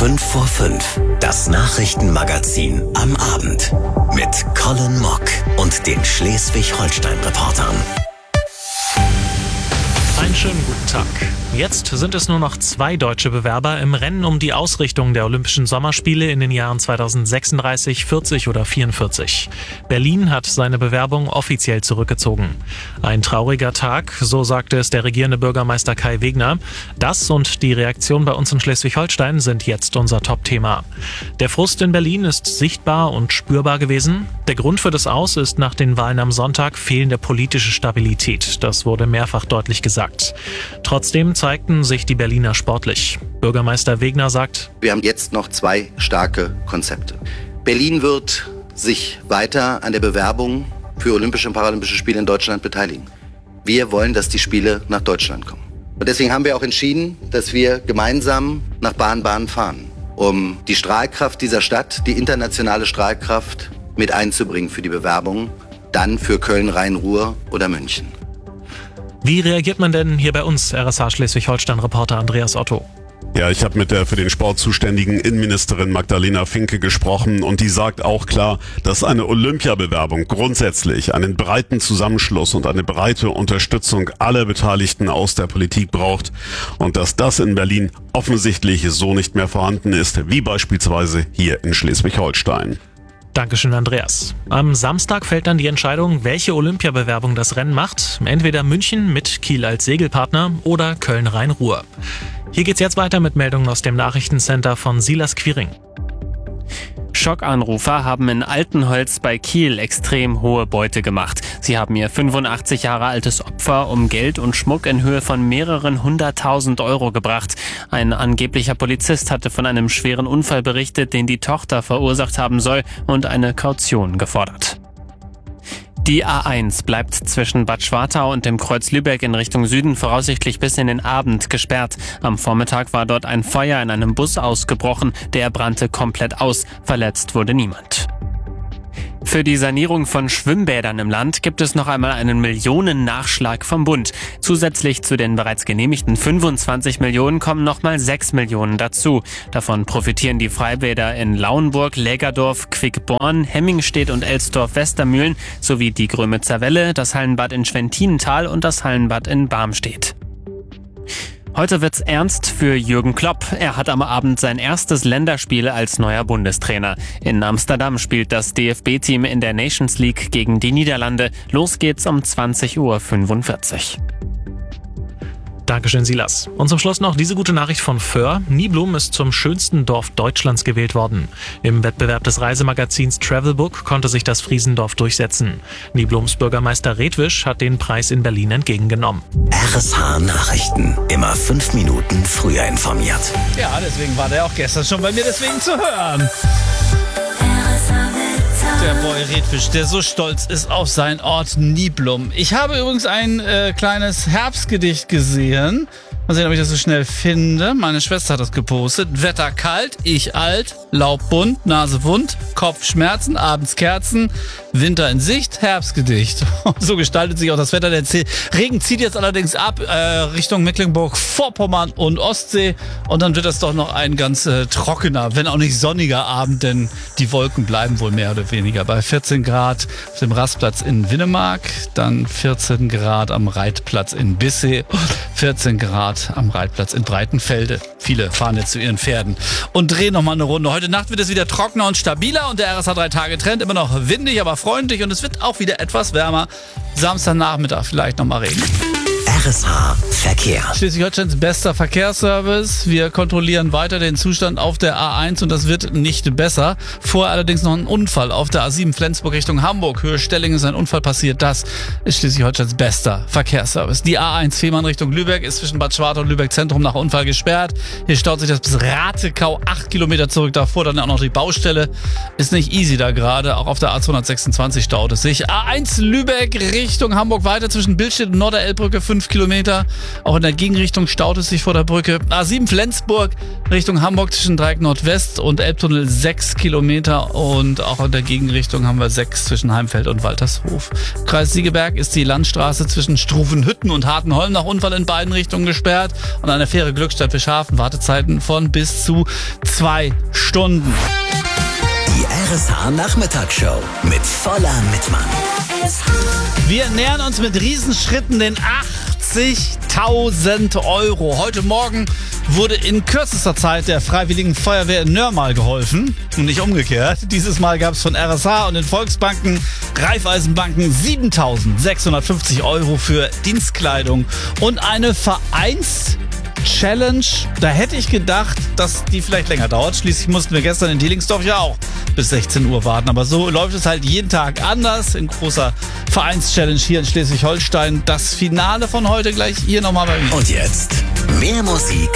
5 vor 5, das Nachrichtenmagazin am Abend mit Colin Mock und den Schleswig-Holstein-Reportern. Einen schönen guten Tag. Jetzt sind es nur noch 2 deutsche Bewerber im Rennen um die Ausrichtung der Olympischen Sommerspiele in den Jahren 2036, 40 oder 44. Berlin hat seine Bewerbung offiziell zurückgezogen. Ein trauriger Tag, so sagte es der regierende Bürgermeister Kai Wegner. Das und die Reaktion bei uns in Schleswig-Holstein sind jetzt unser Top-Thema. Der Frust in Berlin ist sichtbar und spürbar gewesen. Der Grund für das Aus ist nach den Wahlen am Sonntag fehlende politische Stabilität. Das wurde mehrfach deutlich gesagt. Trotzdem zeigten sich die Berliner sportlich. Bürgermeister Wegner sagt: Wir haben jetzt noch 2 starke Konzepte. Berlin wird sich weiter an der Bewerbung für Olympische und Paralympische Spiele in Deutschland beteiligen. Wir wollen, dass die Spiele nach Deutschland kommen. Und deswegen haben wir auch entschieden, dass wir gemeinsam nach Baden-Baden fahren, um die Strahlkraft dieser Stadt, die internationale Strahlkraft mit einzubringen für die Bewerbung, dann für Köln, Rhein-Ruhr oder München. Wie reagiert man denn hier bei uns, RSH Schleswig-Holstein-Reporter Andreas Otto? Ja, ich habe mit der für den Sport zuständigen Innenministerin Magdalena Finke gesprochen und die sagt auch klar, dass eine Olympiabewerbung grundsätzlich einen breiten Zusammenschluss und eine breite Unterstützung aller Beteiligten aus der Politik braucht und dass das in Berlin offensichtlich so nicht mehr vorhanden ist, wie beispielsweise hier in Schleswig-Holstein. Dankeschön, Andreas. Am Samstag fällt dann die Entscheidung, welche Olympiabewerbung das Rennen macht. Entweder München mit Kiel als Segelpartner oder Köln-Rhein-Ruhr. Hier geht's jetzt weiter mit Meldungen aus dem Nachrichtencenter von Silas Quiring. Schockanrufer haben in Altenholz bei Kiel extrem hohe Beute gemacht. Sie haben ihr 85 Jahre altes Opfer um Geld und Schmuck in Höhe von mehreren 100.000 Euro gebracht. Ein angeblicher Polizist hatte von einem schweren Unfall berichtet, den die Tochter verursacht haben soll, und eine Kaution gefordert. Die A1 bleibt zwischen Bad Schwartau und dem Kreuz Lübeck in Richtung Süden voraussichtlich bis in den Abend gesperrt. Am Vormittag war dort ein Feuer in einem Bus ausgebrochen, der brannte komplett aus. Verletzt wurde niemand. Für die Sanierung von Schwimmbädern im Land gibt es noch einmal einen Millionennachschlag vom Bund. Zusätzlich zu den bereits genehmigten 25 Millionen kommen nochmal 6 Millionen dazu. Davon profitieren die Freibäder in Lauenburg, Lägerdorf, Quickborn, Hemmingstedt und Elsdorf-Westermühlen sowie die Grömitzer Welle, das Hallenbad in Schwentinental und das Hallenbad in Barmstedt. Heute wird's ernst für Jürgen Klopp. Er hat am Abend sein erstes Länderspiel als neuer Bundestrainer. In Amsterdam spielt das DFB-Team in der Nations League gegen die Niederlande. Los geht's um 20:45 Uhr. Dankeschön, Silas. Und zum Schluss noch diese gute Nachricht von Föhr. Niblum ist zum schönsten Dorf Deutschlands gewählt worden. Im Wettbewerb des Reisemagazins Travelbook konnte sich das Friesendorf durchsetzen. Niblums Bürgermeister Redwisch hat den Preis in Berlin entgegengenommen. RSH Nachrichten, immer 5 Minuten früher informiert. Ja, deswegen war der auch gestern schon bei mir deswegen zu hören. Der Boy Redwisch, der so stolz ist auf seinen Ort Niblum. Ich habe übrigens ein kleines Herbstgedicht gesehen. Mal sehen, ob ich das so schnell finde. Meine Schwester hat das gepostet. Wetter kalt, ich alt, Laub bunt, Nase wund, Kopfschmerzen, abends Kerzen, Winter in Sicht, Herbstgedicht. So gestaltet sich auch das Wetter. Der Regen zieht jetzt allerdings ab Richtung Mecklenburg-Vorpommern und Ostsee. Und dann wird das doch noch ein ganz trockener, wenn auch nicht sonniger Abend, denn die Wolken bleiben wohl mehr oder weniger bei 14 Grad auf dem Rastplatz in Winnemark, dann 14 Grad am Reitplatz in Bissee, 14 Grad am Reitplatz in Breitenfelde. Viele fahren jetzt zu ihren Pferden und drehen nochmal eine Runde. Heute Nacht wird es wieder trockener und stabiler und der RSH 3-Tage-Trend immer noch windig, aber freundlich und es wird auch wieder etwas wärmer. Samstagnachmittag vielleicht nochmal Regen. RSH Verkehr. Schleswig-Holsteins bester Verkehrsservice. Wir kontrollieren weiter den Zustand auf der A1 und das wird nicht besser. Vorher allerdings noch ein Unfall auf der A7 Flensburg Richtung Hamburg. Höhe Stellingen ist ein Unfall passiert. Das ist Schleswig-Holsteins bester Verkehrsservice. Die A1 Fehmarn Richtung Lübeck ist zwischen Bad Schwartau und Lübeck Zentrum nach Unfall gesperrt. Hier staut sich das bis Ratekau 8 Kilometer zurück. Davor dann auch noch die Baustelle. Ist nicht easy da gerade. Auch auf der A226 staut es sich. A1 Lübeck Richtung Hamburg weiter zwischen Billstedt und Norderelbbrücke 5 Kilometer. Auch in der Gegenrichtung staut es sich vor der Brücke. A7 Flensburg Richtung Hamburg zwischen Dreieck Nordwest und Elbtunnel 6 Kilometer. Und auch in der Gegenrichtung haben wir 6 zwischen Heimfeld und Waltershof. Im Kreis Siegeberg ist die Landstraße zwischen Struvenhütten und Hartenholm nach Unfall in beiden Richtungen gesperrt. Und an der Fähre Glückstadt-Bischhafen Wartezeiten von bis zu 2 Stunden. Die RSH Nachmittagsshow mit voller Mitmann. Wir nähern uns mit Riesenschritten den 80.000 Euro. Heute Morgen wurde in kürzester Zeit der Freiwilligen Feuerwehr in Nörmal geholfen und nicht umgekehrt. Dieses Mal gab es von RSH und den Volksbanken, Raiffeisenbanken 7.650 Euro für Dienstkleidung und eine Vereins-Challenge. Da hätte ich gedacht, dass die vielleicht länger dauert. Schließlich mussten wir gestern in Dielingsdorf ja auch bis 16 Uhr warten. Aber so läuft es halt jeden Tag anders. In großer Vereins-Challenge hier in Schleswig-Holstein. Das Finale von heute gleich hier nochmal bei mir. Und jetzt mehr Musik